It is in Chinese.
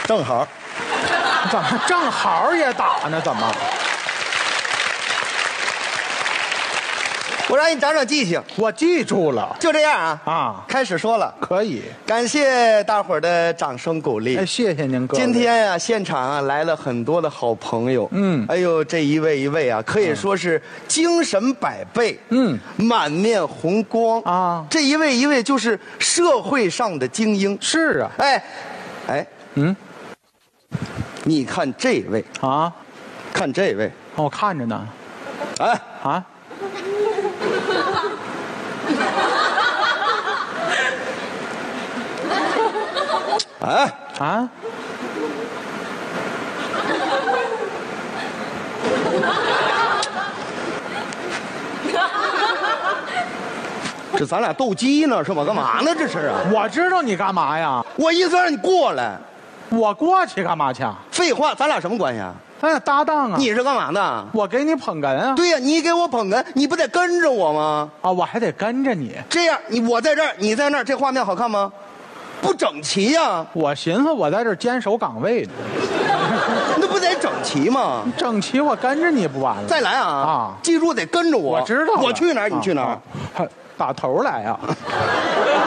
正好。 怎么正好也打呢？怎么？ 我让你长长记性。 我记住了。 就这样啊。 啊， 开始说了。 可以。 感谢大伙儿的掌声鼓励。 哎，谢谢您哥。 今天呀，现场啊来了很多的好朋友。哎呦，这一位一位啊，可以说是精神百倍。满面红光啊。这一位一位就是社会上的精英。 是啊。 哎，你看这位啊，看这位， 我看着呢。 哎啊。 哎啊！ 这咱俩斗鸡呢是吧？干嘛呢这是啊？ 我知道你干嘛呀？ 我意思让你过来。 我过去干嘛去？ 废话，咱俩什么关系啊？ 咱俩搭档啊。 你是干嘛的？ 我给你捧哏啊。 对呀，你给我捧哏，你不得跟着我吗？ 啊，我还得跟着你。 这样，我在这儿，你在那儿，这画面好看吗？不整齐呀！ 我寻思我在这儿坚守岗位呢。 那不得整齐吗？ 整齐，我跟着你不完了？ 再来啊！啊，记住得跟着我。 我知道。 我去哪儿你去哪儿。 打头来呀。